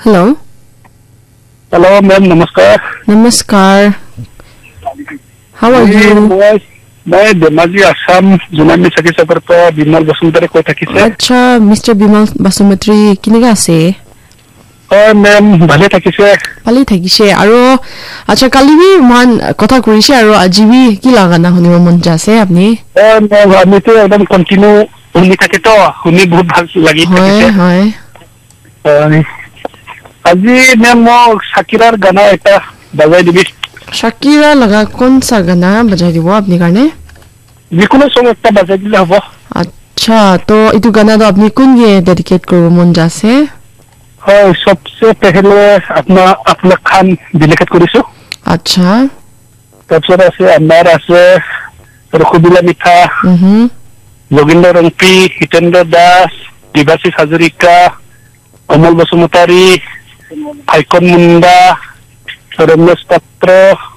Hello. Hello, ma'am. Namaskar. Namaskar. How are you? मैं धेमाजी आसाम जुनामी सखी सफरपा बिमल बसुमतारी কৈ থাকিছে আচ্ছা মিস্টার বিমল বাসুমত্ৰী কিনেকা আছে মেম ভালে থাকিছে ভালে থাকিছে আৰু আচ্ছা কালি বি মান কথা কৰিছে আৰু আজি বি কি লাগানা শুনিব মন যাছে আপুনি মেম আমি তো একদম কন্টিনিউ শুনি থাকে তো শুনি বহুত ভাল লাগি থাকিছে হয় আজি মেম মোক শাকিৰাৰ গানা এটা বজাই দিবি শাকিৰা লগা কোন সা গানা বজাই দিব আপুনি কাৰণে যিকোনো সং একটা বজাই দিলে হ'ব আচ্ছা তো ইটো গানাটো আপুনি কোনকে ডেডিকেট কৰিব মন যাছে হয় सबसे पहले अपना खान डेडिकेट কৰিছো আচ্ছা তাৰপিছত আছে আমাৰ আছে ৰখুবিলা মিঠা যোগিন্দ্ৰ ৰংপি হিতেন্দ্ৰ দাস দিবাশিস হাজৰিকা অমল বসুমতাৰী আইকন মুণ্ডা ৰমেশ পাত্ৰ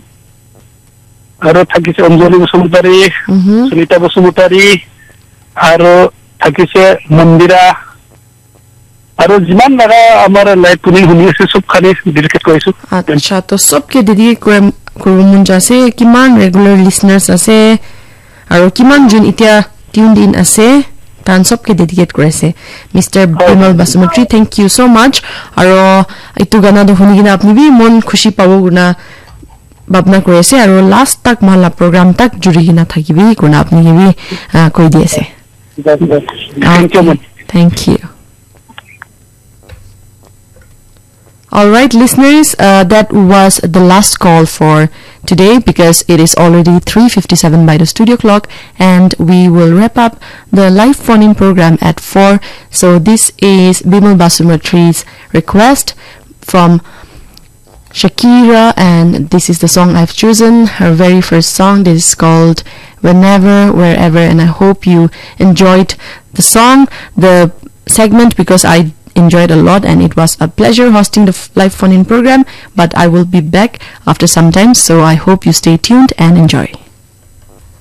আৰু থাকিছে অঞ্জলি বসুমতাৰী সুনিতা বসুমতাৰী আৰু থাকিছে মন্দিৰা আৰু যিমান লাগা আমাৰ লাইভ পুনি শুনি আছে সব খালি ডেডিকেট কৰিছো আচ্ছা তো সবকে ডেডিকেট কৰিব মন যাছে কিমান ৰেগুলাৰ লিসনাৰ্স আছে আৰু কিমান জন এতিয়া টিউনড ইন আছে তান সবকে ডেডিকেট কৰিছে mister Bimal বাসুমত্ৰী thank U so মাচ আৰু ইটো গানা শুনি কিনা আপুনি বি মন খুশি পাব গুনা ভাবনা কৰিছে আৰু লাষ্ট তক মালা প্ৰগ্ৰাম তক জুৰি কিনা থাকিবি গুনা আপুনি বি কৈ দি আছে thank U All right, listeners, that was the last call for today because it is already 3:57 by the studio clock and we will wrap up the live phone-in program at 4. So this is Bimal Basumatri's request from Shakira and this is the song I've chosen, her very first song. This is called Whenever, Wherever, and I hope you enjoyed the song, the segment, because I enjoyed a lot and it was a pleasure hosting the live phone-in program, but I will be back after some time, so I hope you stay tuned and enjoy.